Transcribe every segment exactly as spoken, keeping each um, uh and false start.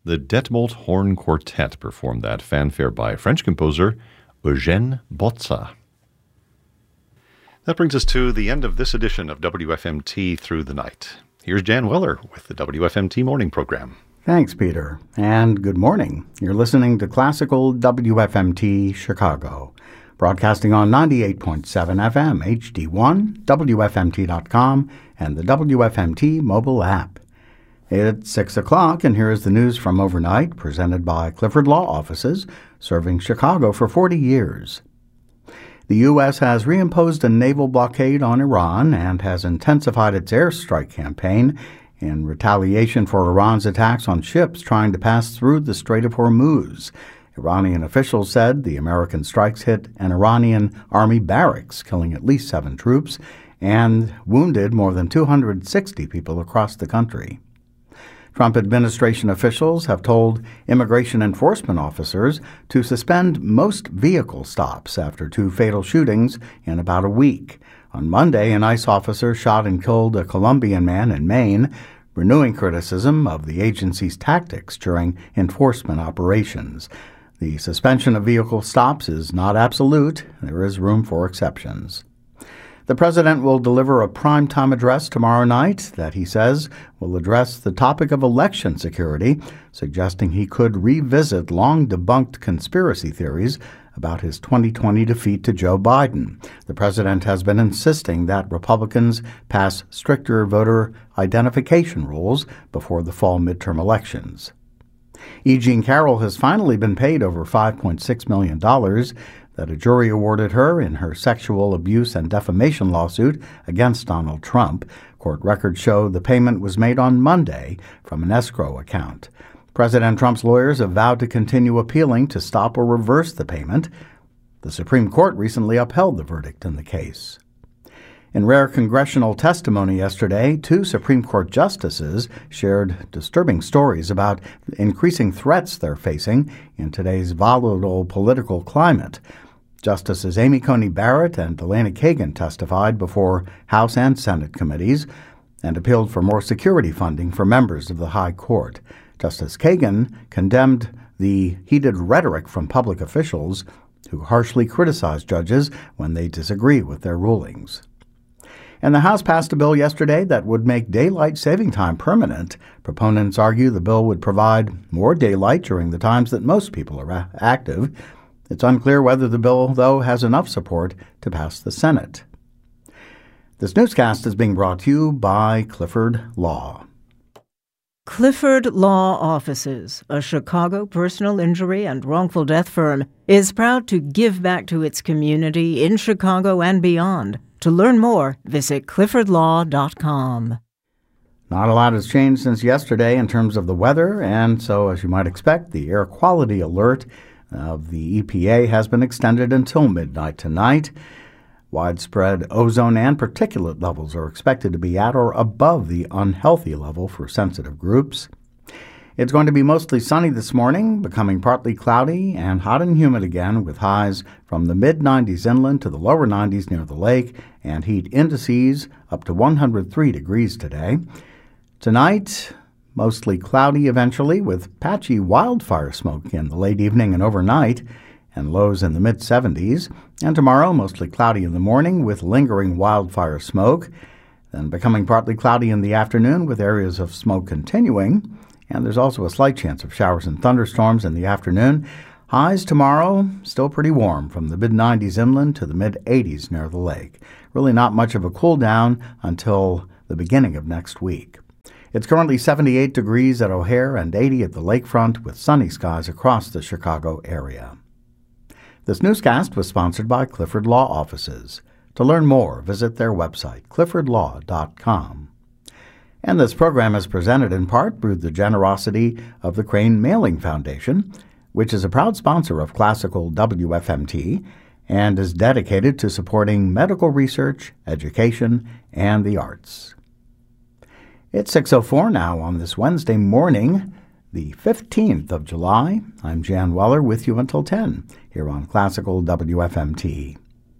The Detmold Horn Quartet performed that fanfare by French composer Eugène Bozza. That brings us to the end of this edition of W F M T Through the Night. Here's Jan Weller with the W F M T Morning Program. Thanks, Peter, and good morning. You're listening to Classical W F M T Chicago, broadcasting on ninety-eight point seven F M H D one, W F M T dot com, and the W F M T mobile app. It's six o'clock, and here is the news from overnight, presented by Clifford Law Offices, serving Chicago for forty years. The U S has reimposed a naval blockade on Iran and has intensified its airstrike campaign in retaliation for Iran's attacks on ships trying to pass through the Strait of Hormuz. Iranian officials said the American strikes hit an Iranian army barracks, killing at least seven troops, and wounded more than two hundred sixty people across the country. Trump administration officials have told immigration enforcement officers to suspend most vehicle stops after two fatal shootings in about a week. On Monday, an ICE officer shot and killed a Colombian man in Maine, renewing criticism of the agency's tactics during enforcement operations. The suspension of vehicle stops is not absolute. There is room for exceptions. The president will deliver a primetime address tomorrow night that he says will address the topic of election security, suggesting he could revisit long-debunked conspiracy theories about his twenty twenty defeat to Joe Biden. The president has been insisting that Republicans pass stricter voter identification rules before the fall midterm elections. E. Jean Carroll has finally been paid over five point six million dollars that a jury awarded her in her sexual abuse and defamation lawsuit against Donald Trump. Court records show the payment was made on Monday from an escrow account. President Trump's lawyers have vowed to continue appealing to stop or reverse the payment. The Supreme Court recently upheld the verdict in the case. In rare congressional testimony yesterday, two Supreme Court justices shared disturbing stories about increasing threats they're facing in today's volatile political climate. Justices Amy Coney Barrett and Elena Kagan testified before House and Senate committees and appealed for more security funding for members of the High Court. Justice Kagan condemned the heated rhetoric from public officials who harshly criticize judges when they disagree with their rulings. And the House passed a bill yesterday that would make daylight saving time permanent. Proponents argue the bill would provide more daylight during the times that most people are active. It's unclear whether the bill, though, has enough support to pass the Senate. This newscast is being brought to you by Clifford Law. Clifford Law Offices, a Chicago personal injury and wrongful death firm, is proud to give back to its community in Chicago and beyond. To learn more, visit clifford law dot com. Not a lot has changed since yesterday in terms of the weather, and so, as you might expect, the air quality alert of the E P A has been extended until midnight tonight. Widespread ozone and particulate levels are expected to be at or above the unhealthy level for sensitive groups. It's going to be mostly sunny this morning, becoming partly cloudy and hot and humid again, with highs from the mid nineties inland to the lower nineties near the lake, and heat indices up to one hundred three degrees today. Tonight, mostly cloudy eventually, with patchy wildfire smoke in the late evening and overnight, and lows in the mid seventies. And tomorrow, mostly cloudy in the morning with lingering wildfire smoke, then becoming partly cloudy in the afternoon with areas of smoke continuing. And there's also a slight chance of showers and thunderstorms in the afternoon. Highs tomorrow, still pretty warm, from the mid nineties inland to the mid eighties near the lake. Really not much of a cool down until the beginning of next week. It's currently seventy-eight degrees at O'Hare and eighty at the lakefront, with sunny skies across the Chicago area. This newscast was sponsored by Clifford Law Offices. To learn more, visit their website, clifford law dot com. And this program is presented in part through the generosity of the Crane Mailing Foundation, which is a proud sponsor of Classical W F M T and is dedicated to supporting medical research, education, and the arts. It's six oh four now on this Wednesday morning, the fifteenth of July. I'm Jan Weller with you until ten here on Classical W F M T.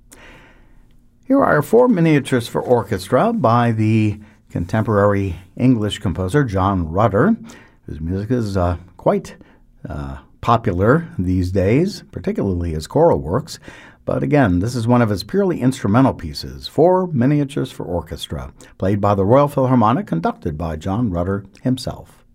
Here are four miniatures for orchestra by the contemporary English composer John Rutter. whose music is uh, quite uh, popular these days, particularly his choral works. But again, this is one of his purely instrumental pieces, Four Miniatures for Orchestra, played by the Royal Philharmonic, conducted by John Rutter himself.